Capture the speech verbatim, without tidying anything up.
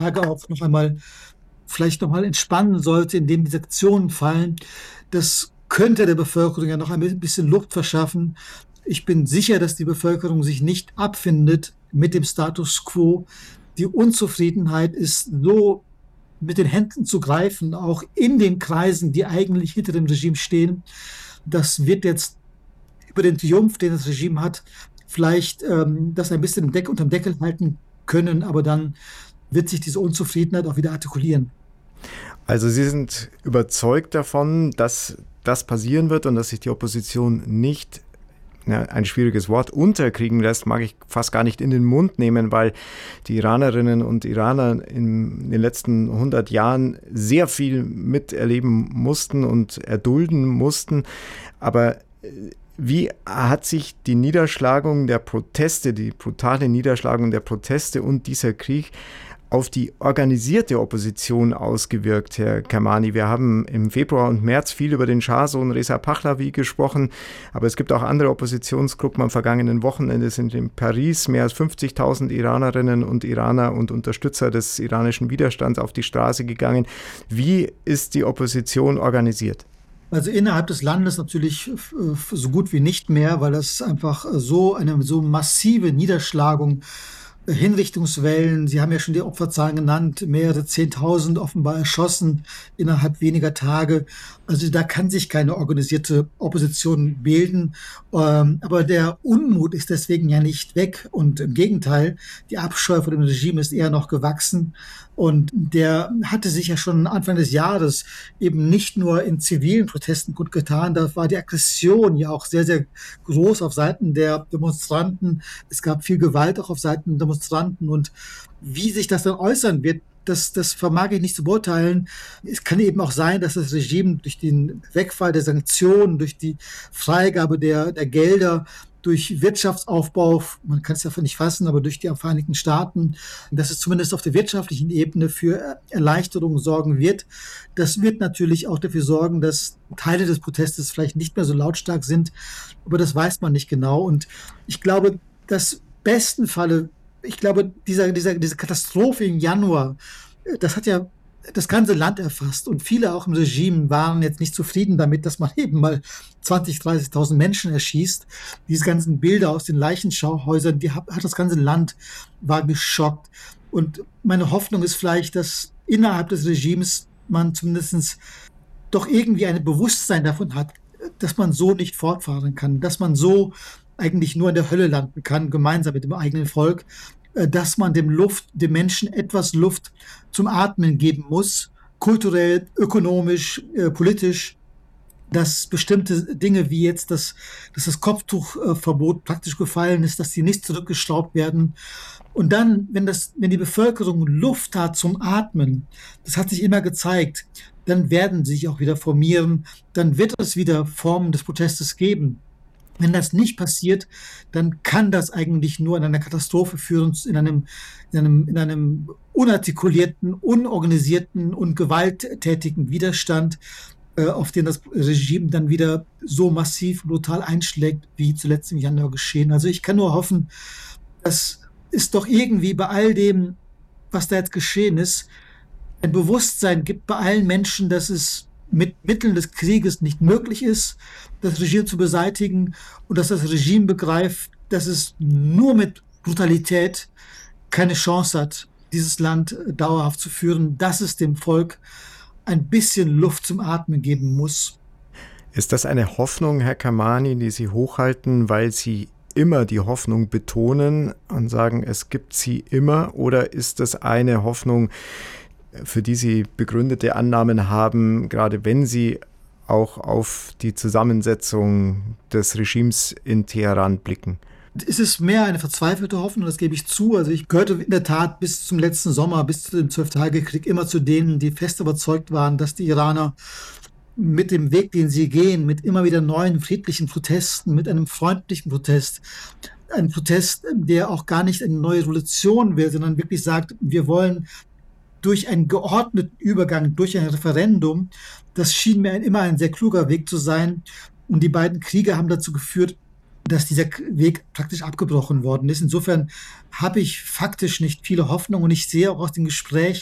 Frage auch noch einmal vielleicht noch mal entspannen sollte, indem die Sanktionen fallen. Das könnte der Bevölkerung ja noch ein bisschen Luft verschaffen. Ich bin sicher, dass die Bevölkerung sich nicht abfindet mit dem Status quo. Die Unzufriedenheit ist so mit den Händen zu greifen, auch in den Kreisen, die eigentlich hinter dem Regime stehen. Das wird jetzt über den Triumph, den das Regime hat, vielleicht ähm, das ein bisschen Deck unterm Deckel halten können, aber dann wird sich diese Unzufriedenheit auch wieder artikulieren. Also Sie sind überzeugt davon, dass das passieren wird und dass sich die Opposition nicht, ja, ein schwieriges Wort, unterkriegen lässt, mag ich fast gar nicht in den Mund nehmen, weil die Iranerinnen und Iraner in den letzten hundert Jahren sehr viel miterleben mussten und erdulden mussten. Aber wie hat sich die Niederschlagung der Proteste, die brutale Niederschlagung der Proteste und dieser Krieg auf die organisierte Opposition ausgewirkt, Herr Kermani? Wir haben im Februar und März viel über den Schahsohn Reza Pahlavi gesprochen, aber es gibt auch andere Oppositionsgruppen. Am vergangenen Wochenende sind in Paris mehr als fünfzigtausend Iranerinnen und Iraner und Unterstützer des iranischen Widerstands auf die Straße gegangen. Wie ist die Opposition organisiert? Also innerhalb des Landes natürlich so gut wie nicht mehr, weil das einfach so eine so massive Niederschlagung, Hinrichtungswellen, Sie haben ja schon die Opferzahlen genannt, mehrere Zehntausend offenbar erschossen innerhalb weniger Tage. Also da kann sich keine organisierte Opposition bilden. Ähm, aber der Unmut ist deswegen ja nicht weg. Und im Gegenteil, die Abscheu vor dem Regime ist eher noch gewachsen. Und der hatte sich ja schon Anfang des Jahres eben nicht nur in zivilen Protesten kundgetan, da war die Aggression ja auch sehr, sehr groß auf Seiten der Demonstranten. Es gab viel Gewalt auch auf Seiten der Demonstranten. Und wie sich das dann äußern wird, das, das vermag ich nicht zu beurteilen. Es kann eben auch sein, dass das Regime durch den Wegfall der Sanktionen, durch die Freigabe der, der Gelder, durch Wirtschaftsaufbau, man kann es ja nicht fassen, aber durch die Vereinigten Staaten, dass es zumindest auf der wirtschaftlichen Ebene für Erleichterung sorgen wird. Das wird natürlich auch dafür sorgen, dass Teile des Protestes vielleicht nicht mehr so lautstark sind, aber das weiß man nicht genau. Und ich glaube, dass besten Falle, ich glaube, dieser, dieser, diese Katastrophe im Januar, das hat ja das ganze Land erfasst und viele auch im Regime waren jetzt nicht zufrieden damit, dass man eben mal zwanzigtausend, dreißigtausend Menschen erschießt. Diese ganzen Bilder aus den Leichenschauhäusern, die hat, hat das ganze Land, war geschockt. Und meine Hoffnung ist vielleicht, dass innerhalb des Regimes man zumindest doch irgendwie ein Bewusstsein davon hat, dass man so nicht fortfahren kann, dass man so eigentlich nur in der Hölle landen kann, gemeinsam mit dem eigenen Volk, dass man dem Luft, dem Menschen etwas Luft zum Atmen geben muss, kulturell, ökonomisch, äh, politisch, dass bestimmte Dinge wie jetzt, das, dass das Kopftuchverbot praktisch gefallen ist, dass die nicht zurückgeschraubt werden. Und dann, wenn, das, wenn die Bevölkerung Luft hat zum Atmen, das hat sich immer gezeigt, dann werden sie sich auch wieder formieren, dann wird es wieder Formen des Protestes geben. Wenn das nicht passiert, dann kann das eigentlich nur in einer Katastrophe führen, in einem, in einem, in einem unartikulierten, unorganisierten und gewalttätigen Widerstand, äh, auf den das Regime dann wieder so massiv brutal einschlägt, wie zuletzt im Januar geschehen. Also ich kann nur hoffen, dass es doch irgendwie bei all dem, was da jetzt geschehen ist, ein Bewusstsein gibt bei allen Menschen, dass es mit Mitteln des Krieges nicht möglich ist, das Regime zu beseitigen und dass das Regime begreift, dass es nur mit Brutalität keine Chance hat, dieses Land dauerhaft zu führen, dass es dem Volk ein bisschen Luft zum Atmen geben muss. Ist das eine Hoffnung, Herr Kermani, die Sie hochhalten, weil Sie immer die Hoffnung betonen und sagen, es gibt sie immer, oder ist das eine Hoffnung, für die Sie begründete Annahmen haben, gerade wenn Sie auch auf die Zusammensetzung des Regimes in Teheran blicken? Es ist mehr eine verzweifelte Hoffnung, das gebe ich zu. Also ich gehörte in der Tat bis zum letzten Sommer, bis zu dem Zwölf-Tage-Krieg immer zu denen, die fest überzeugt waren, dass die Iraner mit dem Weg, den sie gehen, mit immer wieder neuen friedlichen Protesten, mit einem freundlichen Protest, ein Protest, der auch gar nicht eine neue Revolution will, sondern wirklich sagt, wir wollen durch einen geordneten Übergang, durch ein Referendum, das schien mir immer ein sehr kluger Weg zu sein. Und die beiden Kriege haben dazu geführt, dass dieser Weg praktisch abgebrochen worden ist. Insofern habe ich faktisch nicht viele Hoffnung und ich sehe auch aus dem Gespräch